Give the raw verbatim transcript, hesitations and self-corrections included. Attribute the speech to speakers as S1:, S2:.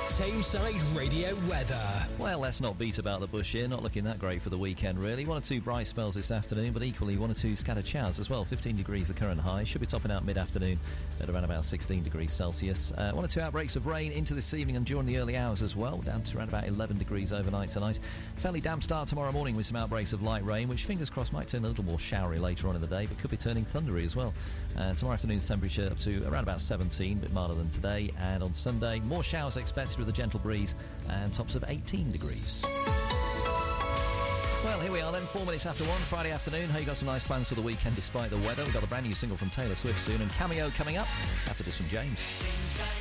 S1: Tameside Radio weather.
S2: Well, let's not beat about the bush here. Not looking that great for the weekend, really. One or two bright spells this afternoon, but equally one or two scattered showers as well. fifteen degrees the current high. Should be topping out mid-afternoon at around about sixteen degrees Celsius. Uh, one or two outbreaks of rain into this evening and during the early hours as well, down to around about eleven degrees overnight tonight. Fairly damp start tomorrow morning with some outbreaks of light rain, which fingers crossed might turn a little more showery later on in the day, but could be turning thundery as well. Uh, tomorrow afternoon's temperature up to around about seventeen, a bit milder than today. And on Sunday, more showers expected with a gentle breeze and tops of eighteen degrees. Well, here we are then, four minutes after one, Friday afternoon. Hey, you got some nice plans for the weekend despite the weather? We've got a brand new single from Taylor Swift soon, and Cameo coming up after this from James.